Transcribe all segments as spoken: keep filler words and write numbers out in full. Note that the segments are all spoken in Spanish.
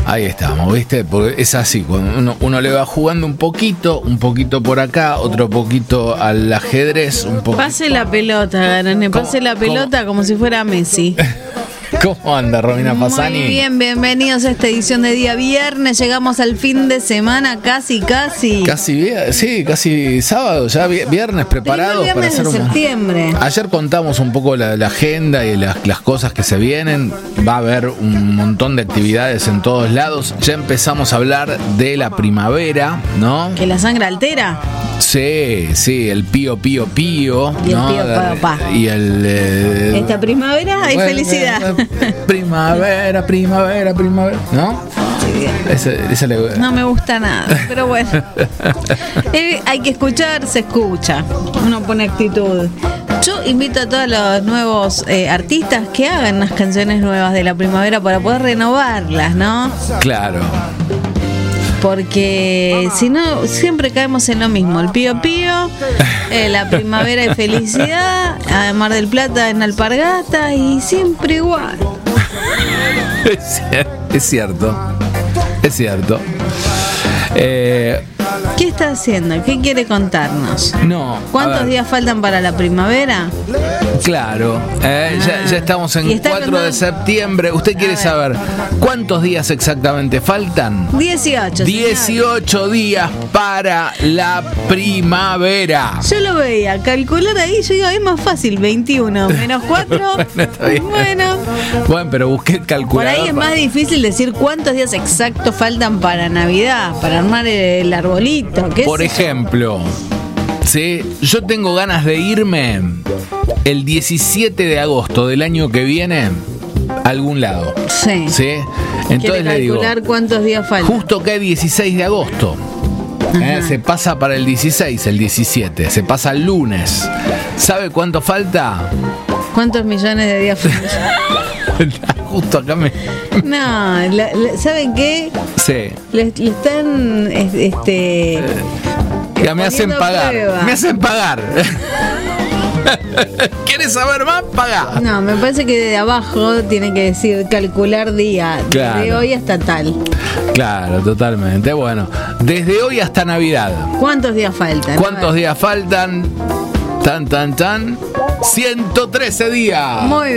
Ahí estamos, ¿viste? Porque es así, cuando uno, uno le va jugando un poquito, un poquito por acá, otro poquito al ajedrez, un poquito. Pase la pelota, Garone, pase la pelota ¿Cómo? Como si fuera Messi. ¿Cómo anda, Romina Fasani? Muy bien, bienvenidos a esta edición de día viernes. Llegamos al fin de semana, casi, casi. Casi, sí, casi sábado, ya viernes preparados viernes para hacer de un... septiembre. Ayer contamos un poco la, la agenda y las, las cosas que se vienen. Va a haber un montón de actividades en todos lados. Ya empezamos a hablar de la primavera, ¿no? ¿Que la sangre altera? Sí, sí, el pío, pío, pío. Y ¿no? el pío, papá. Y el... Eh, Esta primavera hay bueno, felicidad. Primavera, primavera, primavera, ¿no? Sí, ese, ese le... No me gusta nada, pero bueno. eh, hay que escuchar, se escucha. Uno pone actitud. Yo invito a todos los nuevos eh, artistas que hagan unas canciones nuevas de la primavera para poder renovarlas, ¿no? Claro. Porque si no, siempre caemos en lo mismo. El pío pío, eh, la primavera y felicidad, a Mar del Plata en alpargatas y siempre igual. Es cierto, es cierto. Eh, ¿Qué está haciendo? ¿Qué quiere contarnos? No. ¿Cuántos días faltan para la primavera? Claro, eh, ah, ya, ya estamos en cuatro de septiembre. ¿Usted quiere saber cuántos días exactamente faltan? dieciocho. dieciocho días para la primavera. Yo lo veía, calcular ahí, yo digo, es más fácil, veintiuno menos cuatro. Bueno, bueno. Bueno, pero busqué el calculador. Por ahí es más difícil decir cuántos días exactos faltan para Navidad, para armar el arbolito. ¿Qué Por ejemplo, ¿sí? Yo tengo ganas de irme el diecisiete de agosto del año que viene a algún lado. Sí. ¿Sí? Entonces le digo, cuántos días faltan. Justo cae dieciséis de agosto. ¿Eh? Se pasa para el dieciséis, el diecisiete. Se pasa el lunes. ¿Sabe cuánto falta? ¿Cuántos millones de días faltan? Justo acá me... No, la, la, ¿saben qué? Sí. Le, le están, este... Ya me hacen pagar. Prueba. Me hacen pagar. ¿Quieres saber más? Paga. No, me parece que de abajo tiene que decir calcular día. Claro. Desde hoy hasta tal. Claro, totalmente. Bueno, desde hoy hasta Navidad. ¿Cuántos días faltan? ¿Cuántos días faltan? Tan, tan, tan. ciento trece días. Muy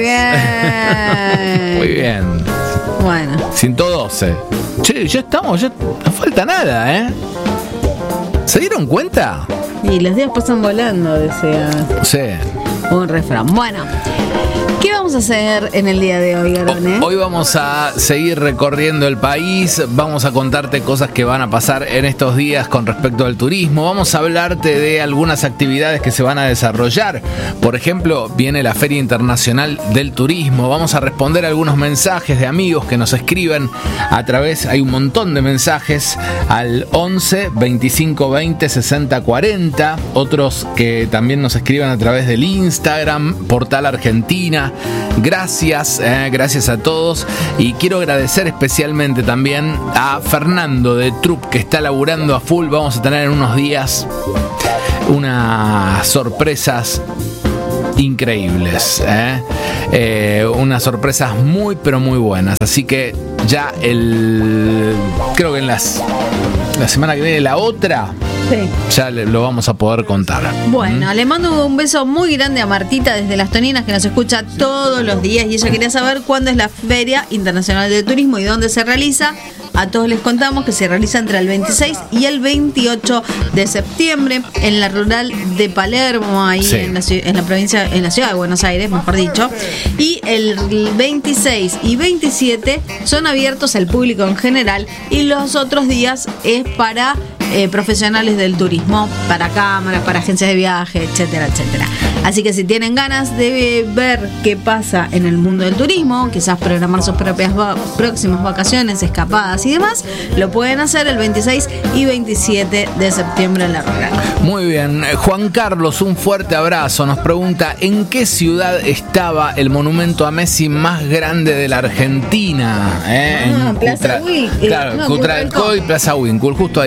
bien. Muy bien. Bueno. ciento doce. Che, ya estamos, ya no falta nada, ¿eh? ¿Se dieron cuenta? Y los días pasan volando, decía. Sí. Un refrán. Bueno, ¿qué vamos a hacer en el día de hoy, Garone? Hoy vamos a seguir recorriendo el país, vamos a contarte cosas que van a pasar en estos días con respecto al turismo, vamos a hablarte de algunas actividades que se van a desarrollar. Por ejemplo, viene la Feria Internacional del Turismo, vamos a responder algunos mensajes de amigos que nos escriben a través, hay un montón de mensajes, al once, veinticinco, veinte, sesenta, cuarenta, otros que también nos escriban a través del Instagram, Portal Argentina. Gracias, eh, gracias a todos y quiero agradecer especialmente también a Fernando de Trup que está laburando a full. Vamos a tener en unos días unas sorpresas increíbles, ¿eh? Eh, unas sorpresas muy pero muy buenas, así que ya el creo que en las la semana que viene la otra sí. Ya lo vamos a poder contar. Bueno, ¿Mm? le mando un beso muy grande a Martita desde Las Toninas que nos escucha todos los días y ella quería saber cuándo es la Feria Internacional de Turismo y dónde se realiza. A todos les contamos que se realiza entre el veintiséis y el veintiocho de septiembre en la rural de Palermo, ahí sí. en, la, en la provincia, en la ciudad de Buenos Aires, mejor dicho. Y el veintiséis y veintisiete son abiertos al público en general y los otros días es para eh, profesionales del turismo, para cámaras, para agencias de viaje, etcétera, etcétera. Así que si tienen ganas de ver qué pasa en el mundo del turismo, quizás programar sus propias va- próximas vacaciones, escapadas y demás, lo pueden hacer el veintiséis y veintisiete de septiembre en la rural. Muy bien, Juan Carlos, un fuerte abrazo. Nos pregunta, ¿en qué ciudad estaba el monumento a Messi más grande de la Argentina? ¿Eh? Ah, en Plaza Cutra- Winkle. Claro, No, Cutralcó y Plaza Winkle. Justo ahí es una ciudad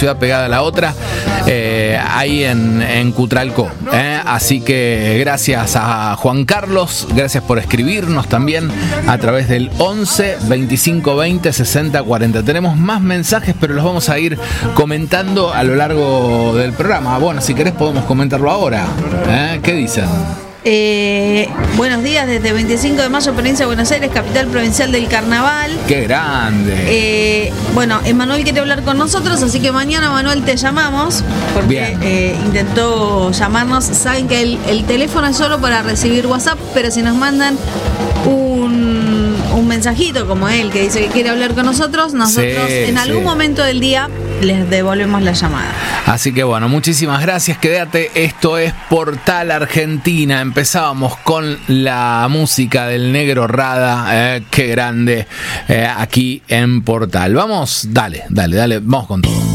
ciudad pegada a la otra, eh, ahí en, en Cutralcó. Eh. Así que gracias a Juan Carlos, gracias por escribirnos también a través del once veinticinco veinte sesenta cuarenta. Tenemos más mensajes, pero los vamos a ir comentando a lo largo del programa. Bueno, si querés podemos comentarlo ahora. ¿Eh? ¿Qué dicen? Eh, buenos días desde veinticinco de mayo, provincia de Buenos Aires, capital provincial del carnaval. ¡Qué grande! Eh, bueno, Emanuel quiere hablar con nosotros, así que mañana, Manuel, te llamamos, porque eh, intentó llamarnos. Saben que el, el teléfono es solo para recibir WhatsApp, pero si nos mandan un, un mensajito como él que dice que quiere hablar con nosotros, nosotros sí, en algún sí. momento del día les devolvemos la llamada. Así que bueno, muchísimas gracias, quédate, esto es Portal Argentina. Empezábamos con la música del Negro Rada, eh, qué grande, eh, aquí en Portal. Vamos, dale, dale, dale, vamos con todo.